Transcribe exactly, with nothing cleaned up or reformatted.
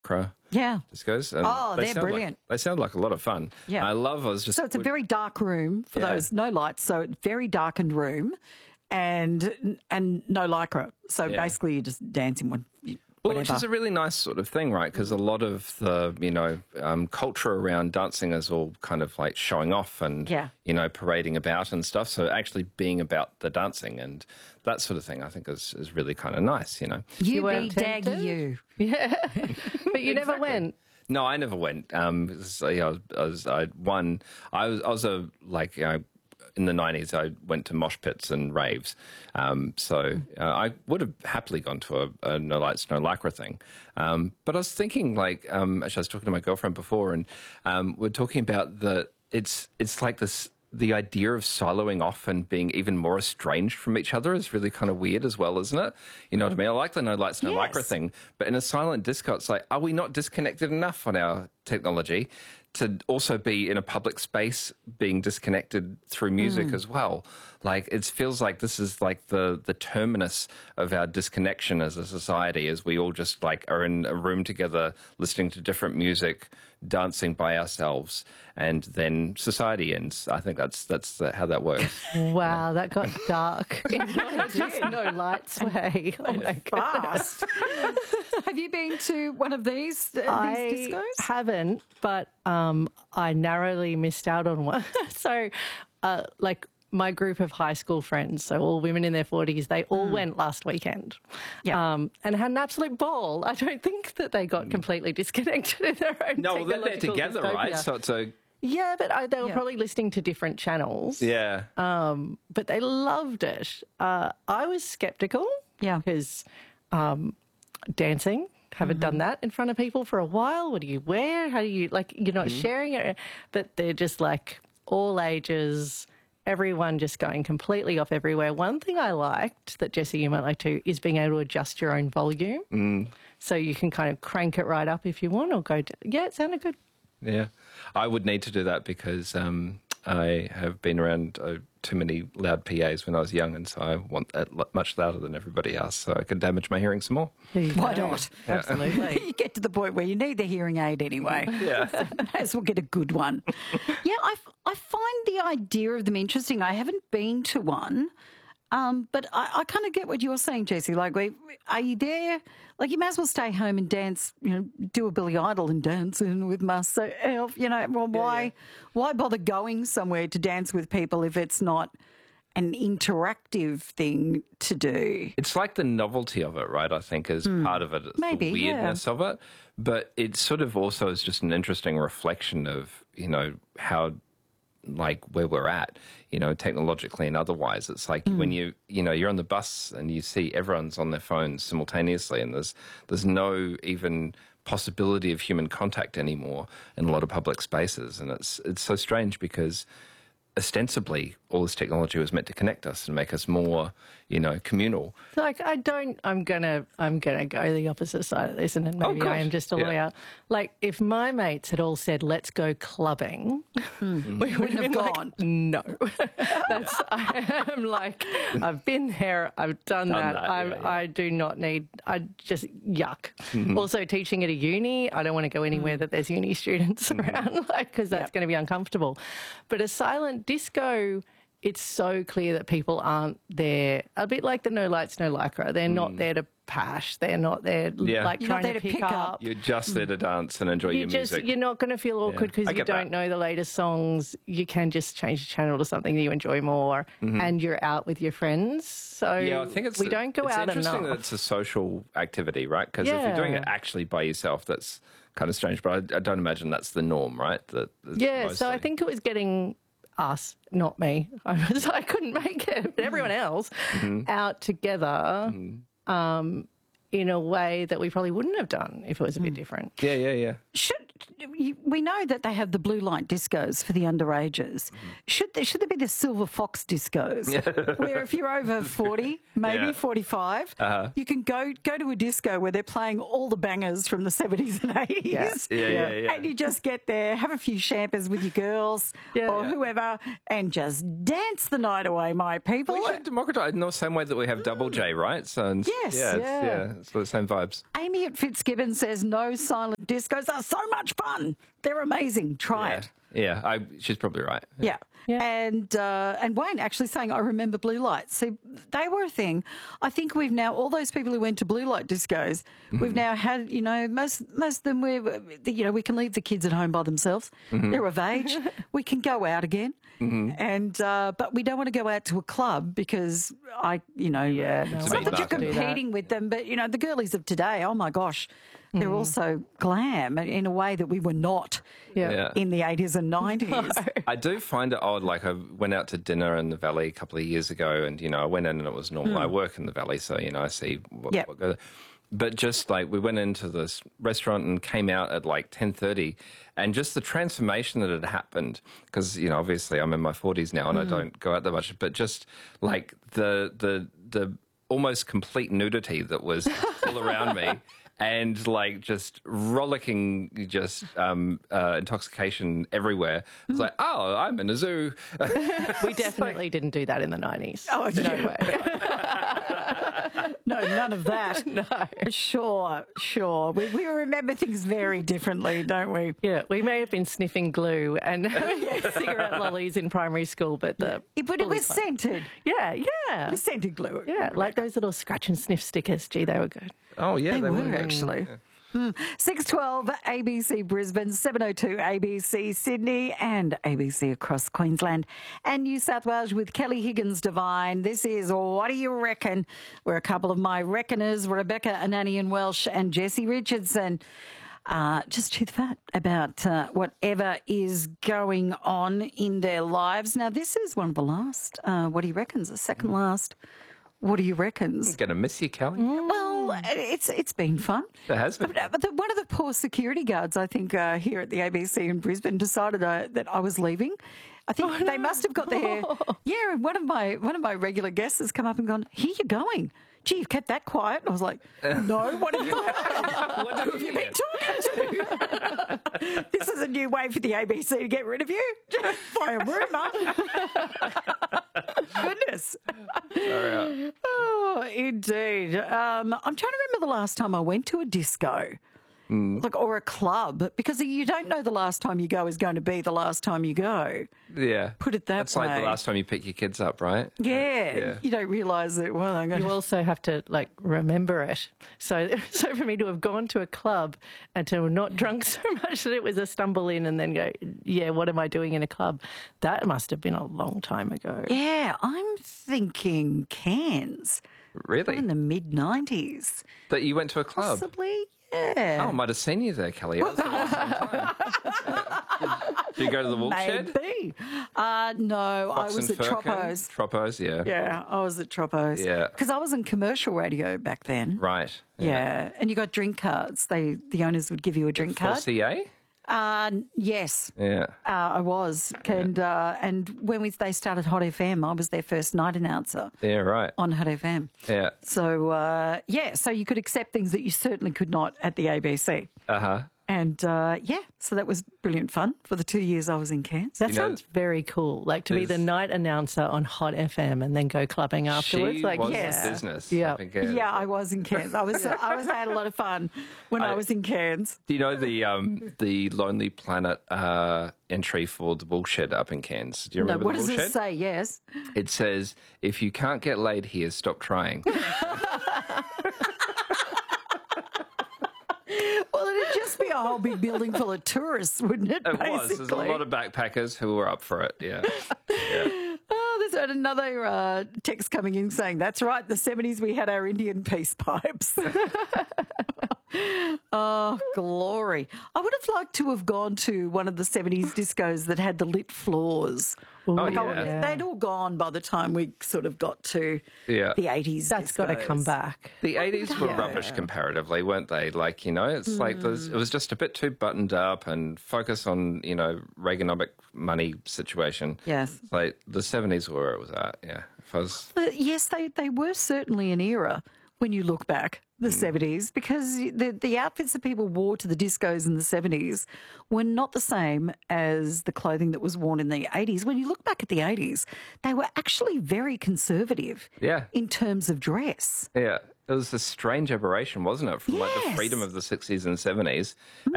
Lycra Yeah. discos. And Oh, they they're sound brilliant. Like, they sound like a lot of fun. Yeah. I love, I was just... So it's a very dark room for Yeah. those, no lights, so very darkened room and and no lycra. So Yeah. basically you're just dancing one. Well, which is a really nice sort of thing, right? Because a lot of the, you know, um, culture around dancing is all kind of like showing off and, Yeah. you know, parading about and stuff. So actually being about the dancing and that sort of thing, I think is, is really kind of nice, you know. You, You be weren't daggy tempted? you. Yeah. But you never went. No, I never went. Um, so, yeah, I was, I was, I won. I was, I was a like, you know, in the nineties, I went to mosh pits and raves. Um, so uh, I would have happily gone to a, a no lights, no lycra thing. Um, but I was thinking, like, um, actually, I was talking to my girlfriend before, and um, we're talking about the it's it's like this. The idea of soloing off and being even more estranged from each other is really kind of weird as well, isn't it? You know what I mean? I like the no lights, no Yes. lycra thing, but in a silent disco, it's like, are we not disconnected enough on our technology to also be in a public space being disconnected through music Mm. as well? Like, it feels like this is like the, the terminus of our disconnection as a society, as we all just like are in a room together listening to different music, dancing by ourselves, and then society ends. I think that's that's the, how that works. Wow, that got dark. In just no lights way. Oh my Fast. Have you been to one of these, uh, I these discos? haven't, but um, I narrowly missed out on one. so, uh, like, my group of high school friends, so all women in their forties, they all went last weekend Yeah. um, and had an absolute ball. I don't think that they got completely disconnected in their own No, well, they're there technological together, right? dystopia. So it's a Yeah, but I, they were Yeah. probably listening to different channels. yeah. Um, but they loved it. Uh, I was skeptical. Yeah. Because um, dancing, haven't done that in front of people for a while. What do you wear? How do you, like, you're not sharing it. But they're just like all ages, everyone just going completely off everywhere. One thing I liked that, Jesse, you might like too, is being able to adjust your own volume. Mm. So you can kind of crank it right up if you want or go, d yeah, it sounded good. Yeah, I would need to do that because um, I have been around uh, too many loud P As when I was young, and so I want that lo- much louder than everybody else, so I could damage my hearing some more. Why not? Absolutely. You get to the point where you need the hearing aid anyway. Yeah. May as well get a good one. Yeah, I, f- I find the idea of them interesting. I haven't been to one, um, but I, I kind of get what you're saying, Jessie. Like, we, are you there? Like, you may as well stay home and dance, you know, do a Billy Idol and dance in with myself, you know. Well, why, yeah. why bother going somewhere to dance with people if it's not an interactive thing to do? It's like the novelty of it, right? I think is part of it. It's Maybe, the yeah. weirdness of it, but it sort of also is just an interesting reflection of, you know, how, like, where we're at, you know, technologically and otherwise. It's like when you, you know, you're on the bus and you see everyone's on their phones simultaneously, and there's there's no even possibility of human contact anymore in a lot of public spaces, and it's it's so strange because ostensibly all this technology was meant to connect us and make us more, you know, communal. Like, I don't, I'm going to, I'm going to go the opposite side of this, and then maybe I gosh. am just a Yeah. lawyer. Like, if my mates had all said, let's go clubbing, we would have have gone, gone. no. That's, I am like, I've been there, I've done, Done that, that, I'm, yeah, yeah. I do not need, I just, yuck. Also, teaching at a uni, I don't want to go anywhere that there's uni students around, like, because that's Yep. going to be uncomfortable. But a silent disco, it's so clear that people aren't there. A bit like the no lights, no lycra. They're not there to pash. They're not there Yeah. like You're trying not there to to pick, pick up. up. You're just there to dance and enjoy You your just music. you're not going to feel awkward because I you get don't that. know the latest songs. You can just change the channel to something that you enjoy more, and you're out with your friends. So Yeah, I think it's we don't go it's out interesting enough. that it's a social activity, right? Because if you're doing it Yeah. actually by yourself, that's kind of strange. But I, I don't imagine that's the norm, right? That that's Yeah, so I mostly- think it was getting us, not me. I was I couldn't make it, but everyone else out together um, in a way that we probably wouldn't have done if it was a bit different. Yeah, yeah, yeah. Should you- we know that they have the blue light discos for the underages? Should there should there be the silver fox discos where if you're over forty, maybe Yeah. forty-five, you can go go to a disco where they're playing all the bangers from the seventies and eighties, Yeah, yeah, yeah. and you just get there, have a few champers with your girls Yeah. or whoever, and just dance the night away, my people. We should democratise in the same way that we have Double J, right? So and- Yes. yeah, it's, Yeah. yeah, it's the same vibes. Amy at Fitzgibbon says no silent discos are so much fun. They're amazing. Try Yeah, it. yeah. I, she's probably right. Yeah. Yeah. And uh, and Wayne actually saying, I remember blue lights. See, they were a thing. I think we've now, all those people who went to blue light discos, we've now had, you know, most most of them, we you know, we can leave the kids at home by themselves. They're of age. We can go out again. And uh, but we don't want to go out to a club because I, you know, Yeah, no, it's we not that you're can't do that. competing with them, but you know, the girlies of today, oh my gosh, they're also glam in a way that we were not Yeah. Yeah. in the eighties and nineties. I do find it odd. Like I went out to dinner in the Valley a couple of years ago, and you know I went in and it was normal. I work in the Valley, so you know I see what, Yep. what goes. But just like we went into this restaurant and came out at like ten thirty, and just the transformation that had happened, because you know obviously I'm in my forties now and I don't go out that much, but just like the the the almost complete nudity that was all around me. And like just rollicking, just um, uh, intoxication everywhere. It's like, oh, I'm in a zoo. We definitely didn't do that in the nineties. Oh, no yeah. way. No, none of that. No. Sure, sure. We, we remember things very differently, don't we? Yeah, we may have been sniffing glue and cigarette lollies in primary school, but the Yeah, but it fully was fun- scented. Yeah, yeah, It was scented glue. yeah. Like those little scratch and sniff stickers. Gee, they were good. Oh yeah, They, they, were, were actually. Hmm. six twelve A B C Brisbane, seven oh two A B C Sydney, and A B C across Queensland and New South Wales with Kelly Higgins Devine. This is What Do You Reckon? We're a couple of my reckoners, Rebecca Ananian Welsh and Jessie Richardson. Uh, just chew the fat about uh, whatever is going on in their lives. Now, this is one of the last, uh, What Do You Reckons? The second last, What Do You Reckons? Gonna miss you, Kelly. Well, it's it's been fun. It has been. But, but the, one of the poor security guards, I think, uh, here at the A B C in Brisbane, decided uh, that I was leaving. I think they must have got there. Yeah, and one of my one of my regular guests has come up and gone, "Here you're going." Gee, you've kept that quiet. And I was like, no, what have you, What who have you been talking to? This is a new way for the A B C to get rid of you. By a rumour. Goodness. Oh, indeed. Um, I'm trying to remember the last time I went to a disco. Like, or a club, because you don't know the last time you go is going to be the last time you go. Yeah. Put it that It's like way. the last time you pick your kids up, right? Yeah, Yeah. you don't realise that. Well, I'm going You to. also have to like remember it. So, so for me to have gone to a club and to have not drunk so much that it was a stumble in and then go, yeah, what am I doing in a club? That must have been a long time ago. Yeah, I'm thinking Cairns Really? in the mid nineties, That you went to a club? possibly. Yeah. Oh, I might have seen you there, Kelly. That was a long time. Did you go to the Wolf Shed? Maybe. Uh, no, Fox I was and at Firkin? Tropos. Tropos, yeah. Yeah, I was at Tropos. Yeah. Because I was in commercial radio back then. Right. Yeah. And you got drink cards. They The owners would give you a drink For card. C A? Uh, yes, Yeah. uh, I was. And uh, and when we they started Hot F M, I was their first night announcer Yeah, right. on Hot F M. Yeah. So, uh, yeah, so you could accept things that you certainly could not at the A B C. Uh-huh. And, uh, yeah, so that was brilliant fun for the two years I was in Cairns. That You know, sounds very cool. Like to be the there's- night announcer on Hot F M and then go clubbing afterwards. She like, was yes. in business. Yeah. I think, uh, Yeah, I was in Cairns. I was I was I had a lot of fun when I, I- was in Cairns. Do you know the um, the Lonely Planet uh, entry for the Woolshed up in Cairns? Do you No, remember what the does Woolshed? it say? Yes. It says, if you can't get laid here, stop trying. Well, it'd just be a whole big building full of tourists, wouldn't it? It basically? was. There's a lot of backpackers who were up for it, yeah. Oh, there's another uh, text coming in saying, that's right, the seventies we had our Indian peace pipes. Oh, glory. I would have liked to have gone to one of the seventies discos that had the lit floors. Oh, Like, I yeah. would- They'd all gone by the time we sort of got to Yeah. the eighties. that's got to discos. come back. The eighties were rubbish comparatively, weren't they? Like, you know, it's like there's, it was just a bit too buttoned up and focus on, you know, Reaganomic money situation. Yes. Like the seventies were where it was at, yeah. If I was, But yes, they, they were certainly an era when you look back, the seventies, because the, the outfits that people wore to the discos in the seventies were not the same as the clothing that was worn in the eighties. When you look back at the eighties, they were actually very conservative Yeah. in terms of dress. yeah. It was a strange aberration, wasn't it? From like the Yes. freedom of the sixties and seventies. And